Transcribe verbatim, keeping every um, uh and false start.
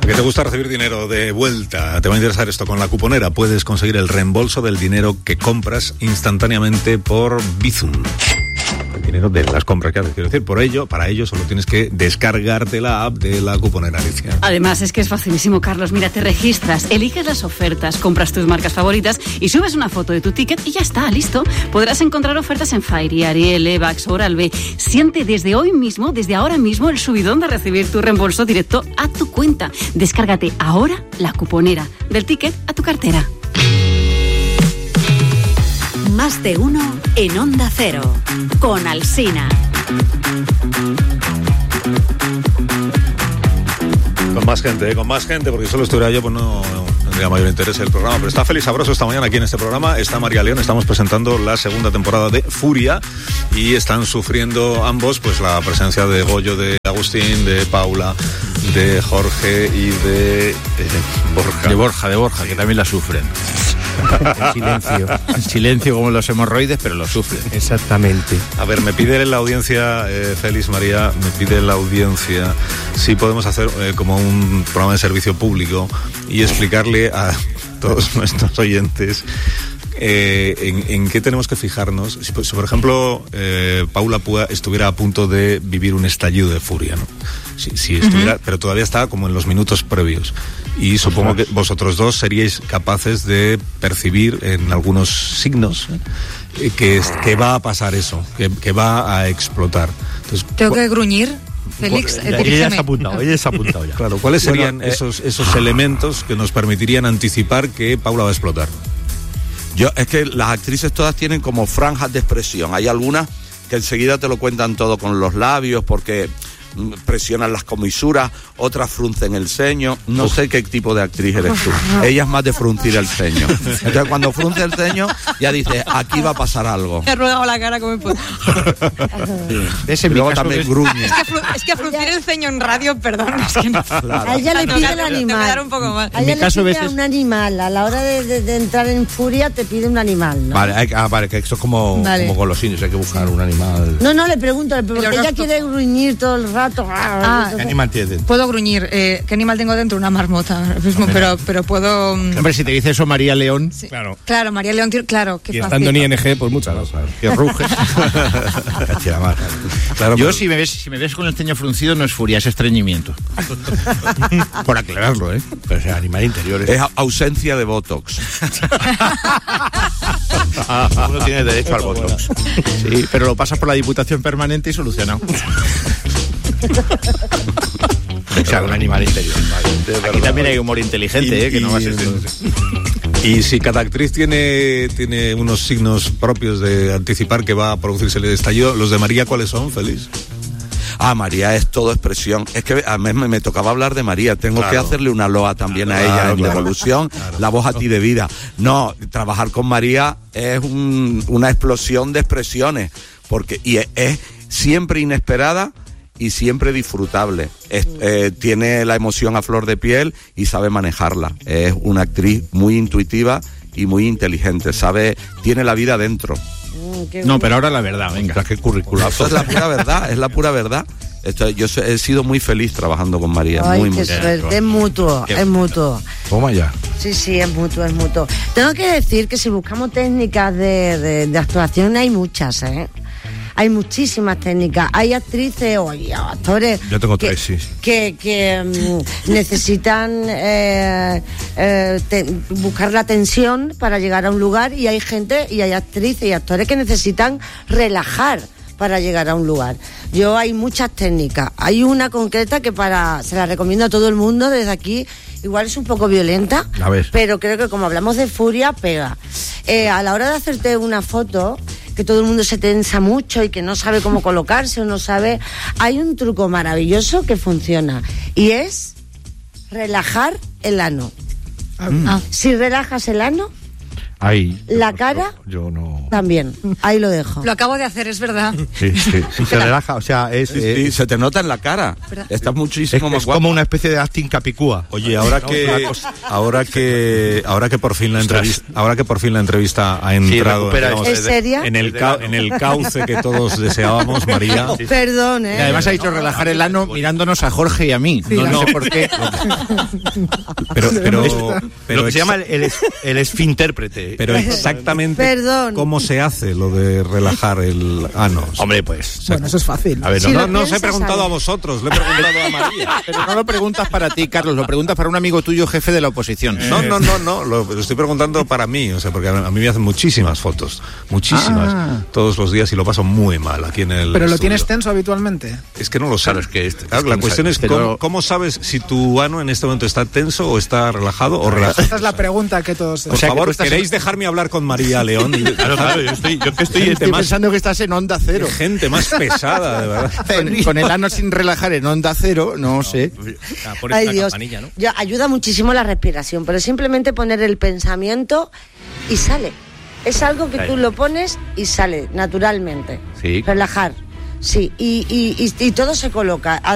Que te gusta recibir dinero de vuelta. Te va a interesar esto. Con la cuponera puedes conseguir el reembolso del dinero que compras instantáneamente por Bizum. El dinero de las compras que haces, quiero decir. Por ello, para ello solo tienes que descargarte la app de la cuponera, Alicia. Además, es que es facilísimo, Carlos. Mira, te registras, eliges las ofertas, compras tus marcas favoritas y subes una foto de tu ticket y ya está, listo. Podrás encontrar ofertas en Fairy, Ariel, Evax, Oral-B. Siente desde hoy mismo, desde ahora mismo, el subidón de recibir tu reembolso directo a tu cuenta. Descárgate ahora la cuponera, del ticket a tu cartera. Más de uno en Onda Cero, con Alsina. Con más gente, ¿eh? con más gente, porque solo estuviera yo, pues no, no tendría mayor interés el programa. Pero está Félix Sabroso esta mañana aquí en este programa, está María León, estamos presentando la segunda temporada de Furia y están sufriendo ambos pues la presencia de Goyo, de Agustín, de Paula, de Jorge y de eh, Borja. De Borja, de Borja, que también la sufren. En silencio. En silencio como los hemorroides, pero lo sufren. Exactamente. A ver, me pide la audiencia, eh, Félix, María, me pide la audiencia si podemos hacer eh, como un programa de servicio público y explicarle a todos nuestros oyentes eh, en, en qué tenemos que fijarnos. Si, si por ejemplo, eh, Paula Púa estuviera a punto de vivir un estallido de furia, ¿no? Si, si estuviera, uh-huh. Pero todavía está como en los minutos previos. Y supongo que vosotros dos seríais capaces de percibir en algunos signos eh, que, es, que va a pasar eso, que, que va a explotar. Entonces, ¿tengo que gruñir, Félix? Ella ya se ha apuntado, ella se ha apuntado ya. Claro, ¿cuáles serían bueno, eh, esos, esos elementos que nos permitirían anticipar que Paula va a explotar? Yo, es que las actrices todas tienen como franjas de expresión. Hay algunas que enseguida te lo cuentan todo con los labios porque presionan las comisuras, otras fruncen el ceño. No Uf. sé qué tipo de actriz eres tú. Ella es más de fruncir el ceño. Entonces cuando frunce el ceño ya dices, aquí va a pasar algo. Me ha rodado la cara como puedo. Sí. Ese luego también es... gruñe. Es que, fru- es que fruncir el ceño en radio, perdón, es que no. Claro. A ella le pide el animal. Un poco mal. A ella le pide es... un animal. A la hora de, de, de entrar en furia te pide un animal, ¿no? Vale, hay, ah, vale, que esto es como, vale. como con los indios, hay que buscar un animal. No, no, le pregunto, porque ella rostro... quiere gruñir todo el rato. Ah, ¿qué animal tienes? Puedo gruñir. Eh, ¿Qué animal tengo dentro? Una marmota. Mismo, pero, pero puedo... Hombre, si te dice eso María León... Sí. Claro. Claro, María León, claro. Qué y fácil. estando en I N G, pues muchas. Claro, claro. Que ruge. Claro, yo, pero... si, me ves, si me ves con el ceño fruncido, no es furia, es estreñimiento. Por aclararlo, ¿eh? Pero ese animal interior es... Es ausencia de Botox. Uno tiene derecho al Botox. Sí, pero lo pasas por la Diputación Permanente y solucionado. O sea, un animal interior. Vale. Aquí también hay humor inteligente, y, ¿eh? Que y, no va a ser... Y si cada actriz tiene, tiene unos signos propios de anticipar que va a producirse el estallido, ¿los de María cuáles son, Félix? Ah, María es todo expresión. Es que a mí me, me tocaba hablar de María. Tengo claro. que hacerle una loa también claro, a ella claro, en claro. Devolución. Claro. La voz a ti de vida. No, trabajar con María es un, una explosión de expresiones. Porque, y es, es siempre inesperada y siempre disfrutable. Es, eh, tiene la emoción a flor de piel y sabe manejarla. Es una actriz muy intuitiva y muy inteligente. Sabe, tiene la vida dentro. No, pero ahora la verdad, venga. O sea, qué curriculazo. Es la pura verdad, es la pura verdad. Esto, yo he sido muy feliz trabajando con María. Ay, muy, qué muy suerte. Es mutuo, es mutuo. Toma ya. Sí, sí, es mutuo, es mutuo. Tengo que decir que si buscamos técnicas de, de, de actuación hay muchas, ¿eh? Hay muchísimas técnicas. Hay actrices o hay actores Yo tengo que, tres, sí. que, que um, necesitan eh, eh, te, buscar la tensión para llegar a un lugar, y hay gente y hay actrices y actores que necesitan relajar para llegar a un lugar. Yo hay muchas técnicas. Hay una concreta que para se la recomiendo a todo el mundo desde aquí. Igual es un poco violenta, a ver. Pero creo que como hablamos de furia, pega. Eh, a la hora de hacerte una foto, que todo el mundo se tensa mucho y que no sabe cómo colocarse o no sabe, hay un truco maravilloso que funciona y es relajar el ano. Ah. Si relajas el ano, Ay, la cara yo no También, ahí lo dejo. Lo acabo de hacer, es verdad. Sí, sí, sí, se relaja, o sea, es, Sí, eh, sí, se te nota en la cara. Estás es, muchísimo más es guapo. como una especie de acting capicúa. Oye, ahora que ahora que ahora que por fin la entrevista ahora que por fin la entrevista ha entrado recupera digamos, ¿Es seria? en el ca- en el cauce que todos deseábamos, María. Perdón, ¿eh? Y además ha dicho relajar el ano mirándonos a Jorge y a mí. No, no sé por qué. Pero pero pero Lo que se ex- llama el, el, es- el esfintérprete. pero exactamente Perdón. cómo se hace lo de relajar el ano. Hombre, pues... Bueno, eso es fácil. A ver, Si no, No, lo no os he piensas, preguntado ¿sabes? a vosotros, le he preguntado a María. Pero no lo preguntas para ti, Carlos, lo preguntas para un amigo tuyo, jefe de la oposición. No, no, no, no, lo, lo estoy preguntando para mí, o sea, porque a, a mí me hacen muchísimas fotos, muchísimas, Ah. todos los días y lo paso muy mal aquí en el Pero lo estudio. tienes tenso habitualmente. Es que no lo sé. Claro, es que este- Claro, es que la no cuestión sabes, es pero- cómo, cómo sabes si tu ano en este momento está tenso o está relajado o relajado. Esa es la pregunta que todos... Por sea, que favor, tú estás ¿queréis en- dejarme hablar con María León? Claro, claro, yo estoy, yo que estoy, Gente estoy más- pensando que estás en Onda Cero. Gente más pesada, de verdad. Con, con el ano sin relajar en Onda Cero, no sé. Ay, Dios. Ya, ayuda muchísimo la respiración, pero simplemente poner el pensamiento y sale. Es algo que Ahí. tú lo pones y sale naturalmente. Sí. Relajar. Sí, y, y, y, y todo se coloca.